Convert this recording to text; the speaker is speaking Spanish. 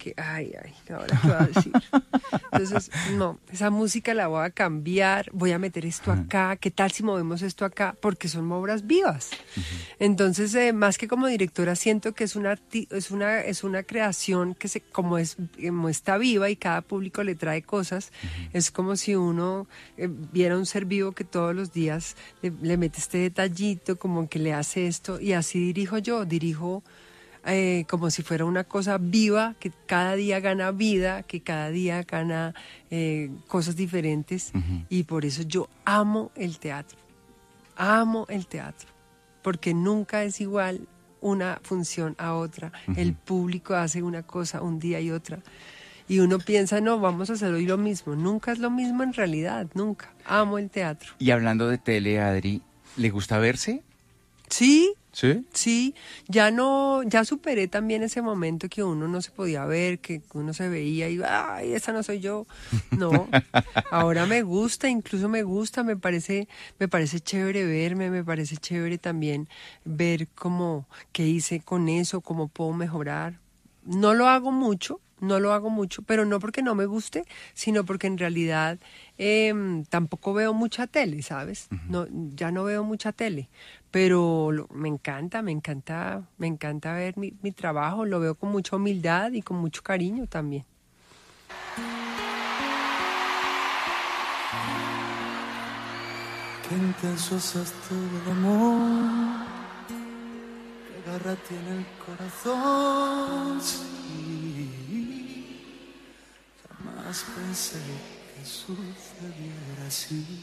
que, ahora qué voy a decir. Entonces, no, esa música la voy a cambiar, voy a meter esto acá, ¿qué tal si movemos esto acá? Porque son obras vivas. Entonces, más que como directora, siento que es una creación que como está viva y cada público le trae cosas, es como si uno viera un ser vivo que todos los días le mete este detallito, como que le hace esto, y así dirijo como si fuera una cosa viva, que cada día gana vida, que cada día gana cosas diferentes, y por eso yo amo el teatro, porque nunca es igual una función a otra, el público hace una cosa un día y otra, y uno piensa, no, vamos a hacer hoy lo mismo, nunca es lo mismo en realidad, nunca, amo el teatro. Y hablando de tele, Adri, ¿le gusta verse? Sí. ¿Sí? Sí, ya superé también ese momento que uno no se podía ver, que uno se veía y, ay, esa no soy yo. No, ahora me gusta, incluso me parece chévere verme, me parece chévere también ver qué hice con eso, cómo puedo mejorar. No lo hago mucho, pero no porque no me guste, sino porque en realidad tampoco veo mucha tele, ¿sabes? No, ya no veo mucha tele, pero me encanta ver mi trabajo, lo veo con mucha humildad y con mucho cariño también. Qué intenso es esto del amor, qué garra tiene el corazón, sí. Jamás pensé que sucediera así.